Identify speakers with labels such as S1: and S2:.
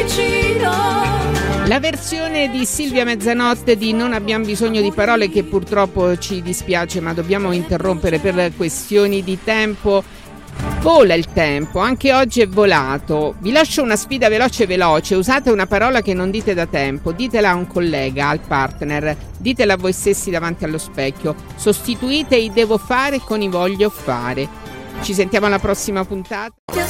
S1: La versione di Silvia Mezzanotte di Non abbiamo bisogno di parole, che purtroppo ci dispiace ma dobbiamo interrompere per questioni di tempo. Vola il tempo, anche oggi è volato. Vi lascio una sfida veloce. Usate una parola che non dite da tempo. Ditela a un collega, al partner. Ditela a voi stessi davanti allo specchio. Sostituite i devo fare con i voglio fare. Ci sentiamo alla prossima puntata.